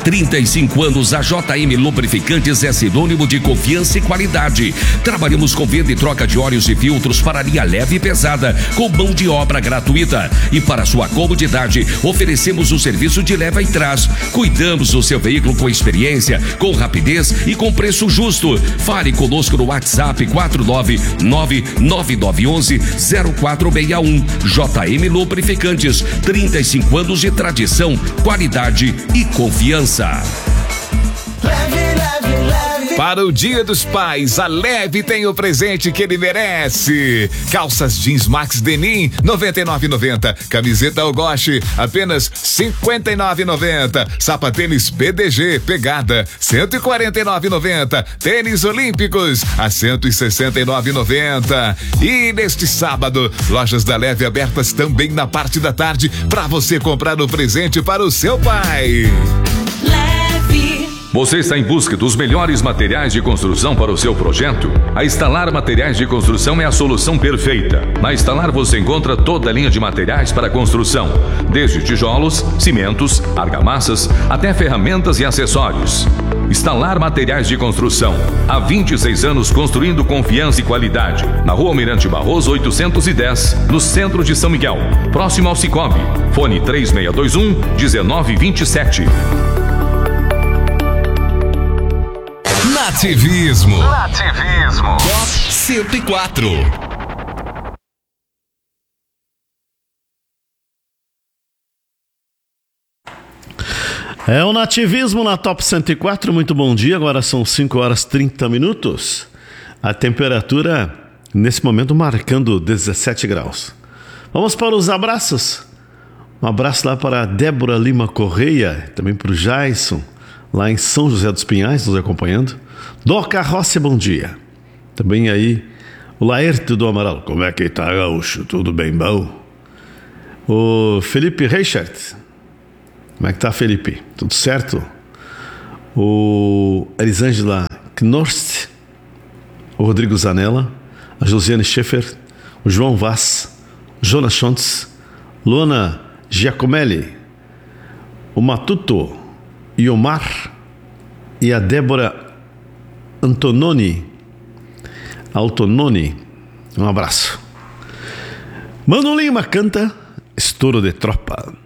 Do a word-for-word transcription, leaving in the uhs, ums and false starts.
trinta e cinco anos, a J M Lubrificantes é sinônimo de confiança e qualidade. Trabalhamos com venda e troca de óleos e filtros para linha leve e pesada, com mão de obra gratuita. E para sua comodidade, oferecemos o serviço de leva e trás. Cuidamos do seu veículo com experiência, com rapidez e com preço justo. Fale conosco no WhatsApp quatro nove nove nove nove um um zero quatro seis um. J M Lubrificantes, trinta e cinco anos de tradição, qualidade e confiança. Para o Dia dos Pais, a Leve tem o presente que ele merece. Calças jeans Max Denim, noventa e nove reais e noventa centavos. Camiseta Algoche, apenas cinquenta e nove reais e noventa centavos. Sapatênis P D G Pegada, cento e quarenta e nove reais e noventa centavos. Tênis Olímpicos, a cento e sessenta e nove reais e noventa centavos. E neste sábado, lojas da Leve abertas também na parte da tarde para você comprar o presente para o seu pai. Você está em busca dos melhores materiais de construção para o seu projeto? A Instalar Materiais de Construção é a solução perfeita. Na Instalar você encontra toda a linha de materiais para construção, desde tijolos, cimentos, argamassas, até ferramentas e acessórios. Instalar Materiais de Construção. Há vinte e seis anos construindo confiança e qualidade. Na Rua Almirante Barroso oitocentos e dez, no centro de São Miguel, próximo ao Cicobi. Fone três seis dois um, um nove dois sete. Nativismo. Nativismo. Top cento e quatro. É o Nativismo na Top cento e quatro. Muito bom dia. Agora são cinco horas e trinta minutos. A temperatura nesse momento marcando dezessete graus. Vamos para os abraços. Um abraço lá para a Débora Lima Correia, também para o Jason, lá em São José dos Pinhais, nos acompanhando. Doca Rossi, bom dia. Também aí o Laerte do Amaral. Como é que tá, gaúcho? Tudo bem bom? O Felipe Reichert. Como é que tá, Felipe? Tudo certo? O Elisângela Knorst. O Rodrigo Zanella. A Josiane Schaefer. O João Vaz. Jonas Schontz. Luana Giacomelli. O Matuto. E o Mar. E a Débora Antononi. Altononi. Um abraço. Mano Lima canta Estouro de Tropa.